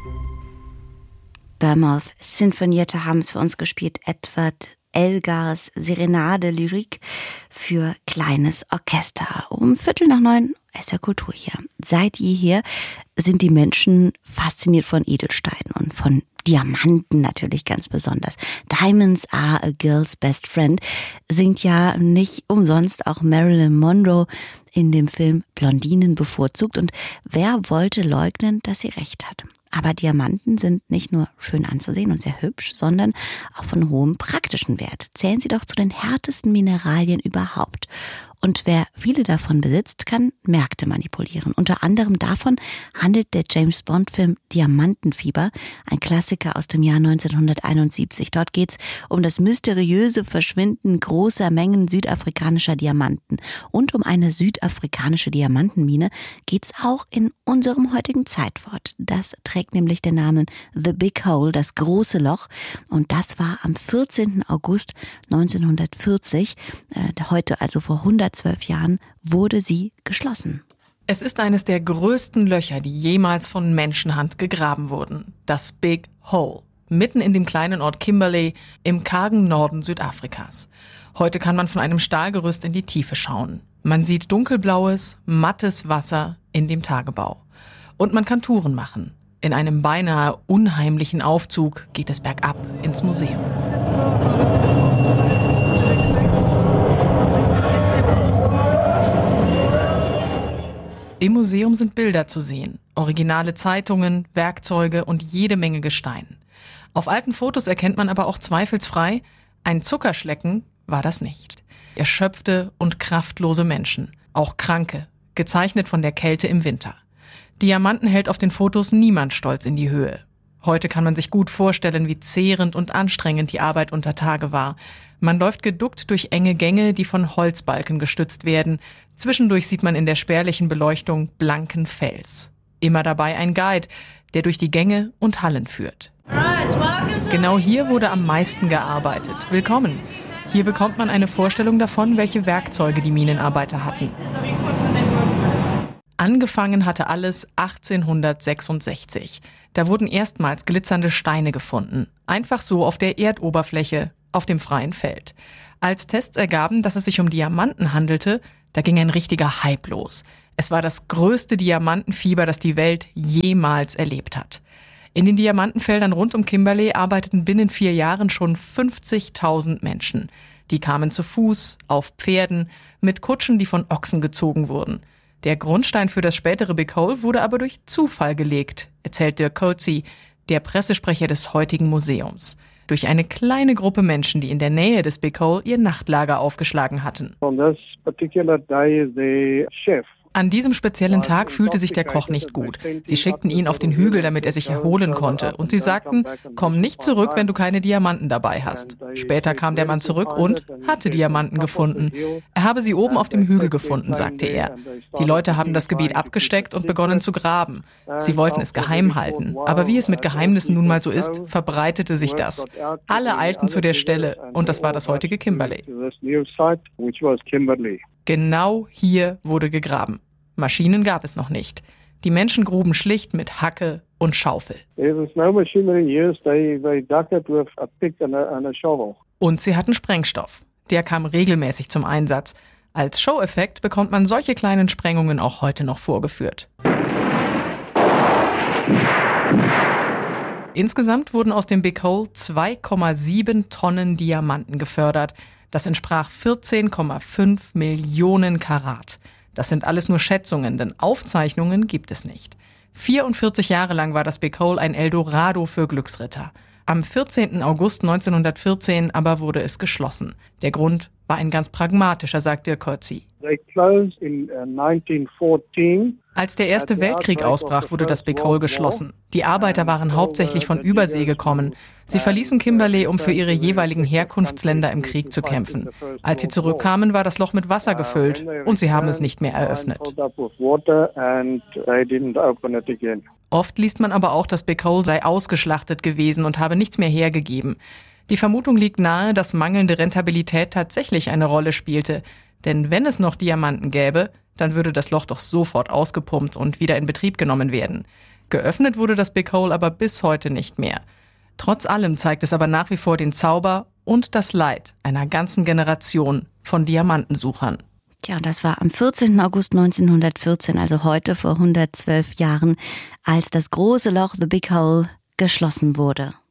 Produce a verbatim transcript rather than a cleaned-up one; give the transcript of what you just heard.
Bournemouth sinfonierte haben es für uns gespielt, Edward Elgars Serenade Lyrique für kleines Orchester. Um Viertel nach neun ist der Kultur hier. Seit jeher sind die Menschen fasziniert von Edelsteinen und von Diamanten natürlich ganz besonders. Diamonds are a girl's best friend singt ja nicht umsonst auch Marilyn Monroe in dem Film Blondinen bevorzugt. Und wer wollte leugnen, dass sie recht hat? Aber Diamanten sind nicht nur schön anzusehen und sehr hübsch, sondern auch von hohem praktischen Wert. Zählen sie doch zu den härtesten Mineralien überhaupt. Und wer viele davon besitzt, kann Märkte manipulieren. Unter anderem davon handelt der James-Bond-Film Diamantenfieber, ein Klassiker aus dem Jahr neunzehnhunderteinundsiebzig. Dort geht's um das mysteriöse Verschwinden großer Mengen südafrikanischer Diamanten. Und um eine südafrikanische Diamantenmine geht's auch in unserem heutigen Zeitwort. Das trägt nämlich den Namen The Big Hole, das große Loch. Und das war am vierzehnten August neunzehnhundertvierzig, äh, heute also vor hundertzwölf Jahren, wurde sie geschlossen. Es ist eines der größten Löcher, die jemals von Menschenhand gegraben wurden. Das Big Hole. Mitten in dem kleinen Ort Kimberley im kargen Norden Südafrikas. Heute kann man von einem Stahlgerüst in die Tiefe schauen. Man sieht dunkelblaues, mattes Wasser in dem Tagebau. Und man kann Touren machen. In einem beinahe unheimlichen Aufzug geht es bergab ins Museum. Im Museum sind Bilder zu sehen, originale Zeitungen, Werkzeuge und jede Menge Gestein. Auf alten Fotos erkennt man aber auch zweifelsfrei, ein Zuckerschlecken war das nicht. Erschöpfte und kraftlose Menschen, auch Kranke, gezeichnet von der Kälte im Winter. Diamanten hält auf den Fotos niemand stolz in die Höhe. Heute kann man sich gut vorstellen, wie zehrend und anstrengend die Arbeit unter Tage war. Man läuft geduckt durch enge Gänge, die von Holzbalken gestützt werden. Zwischendurch sieht man in der spärlichen Beleuchtung blanken Fels. Immer dabei ein Guide, der durch die Gänge und Hallen führt. Genau hier wurde am meisten gearbeitet. Willkommen! Hier bekommt man eine Vorstellung davon, welche Werkzeuge die Minenarbeiter hatten. Angefangen hatte alles achtzehnhundertsechsundsechzig. Da wurden erstmals glitzernde Steine gefunden. Einfach so auf der Erdoberfläche, auf dem freien Feld. Als Tests ergaben, dass es sich um Diamanten handelte, da ging ein richtiger Hype los. Es war das größte Diamantenfieber, das die Welt jemals erlebt hat. In den Diamantenfeldern rund um Kimberley arbeiteten binnen vier Jahren schon fünfzigtausend Menschen. Die kamen zu Fuß, auf Pferden, mit Kutschen, die von Ochsen gezogen wurden. Der Grundstein für das spätere Big Hole wurde aber durch Zufall gelegt, erzählt Dirk Coetzee, der Pressesprecher des heutigen Museums. Durch eine kleine Gruppe Menschen, die in der Nähe des Big Hole ihr Nachtlager aufgeschlagen hatten. On this particular day, the chef An diesem speziellen Tag fühlte sich der Koch nicht gut. Sie schickten ihn auf den Hügel, damit er sich erholen konnte. Und sie sagten, komm nicht zurück, wenn du keine Diamanten dabei hast. Später kam der Mann zurück und hatte Diamanten gefunden. Er habe sie oben auf dem Hügel gefunden, sagte er. Die Leute haben das Gebiet abgesteckt und begonnen zu graben. Sie wollten es geheim halten. Aber wie es mit Geheimnissen nun mal so ist, verbreitete sich das. Alle eilten zu der Stelle und das war das heutige Kimberley. Genau hier wurde gegraben. Maschinen gab es noch nicht. Die Menschen gruben schlicht mit Hacke und Schaufel. Und sie hatten Sprengstoff. Der kam regelmäßig zum Einsatz. Als Show-Effekt bekommt man solche kleinen Sprengungen auch heute noch vorgeführt. Insgesamt wurden aus dem Big Hole zwei Komma sieben Tonnen Diamanten gefördert. Das entsprach vierzehn Komma fünf Millionen Karat. Das sind alles nur Schätzungen, denn Aufzeichnungen gibt es nicht. vierundvierzig Jahre lang war das Big Hole ein Eldorado für Glücksritter. Am vierzehnten August neunzehnhundertvierzehn aber wurde es geschlossen. Der Grund war ein ganz pragmatischer, sagt Dirk Coetzee. Als der Erste Weltkrieg ausbrach, wurde das Big Hole geschlossen. Die Arbeiter waren hauptsächlich von Übersee gekommen. Sie verließen Kimberley, um für ihre jeweiligen Herkunftsländer im Krieg zu kämpfen. Als sie zurückkamen, war das Loch mit Wasser gefüllt und sie haben es nicht mehr eröffnet. Oft liest man aber auch, das Big Hole sei ausgeschlachtet gewesen und habe nichts mehr hergegeben. Die Vermutung liegt nahe, dass mangelnde Rentabilität tatsächlich eine Rolle spielte. Denn wenn es noch Diamanten gäbe, dann würde das Loch doch sofort ausgepumpt und wieder in Betrieb genommen werden. Geöffnet wurde das Big Hole aber bis heute nicht mehr. Trotz allem zeigt es aber nach wie vor den Zauber und das Leid einer ganzen Generation von Diamantensuchern. Tja, und das war am vierzehnten August neunzehnhundertvierzehn, also heute vor hundertzwölf Jahren, als das große Loch, The Big Hole, geschlossen wurde.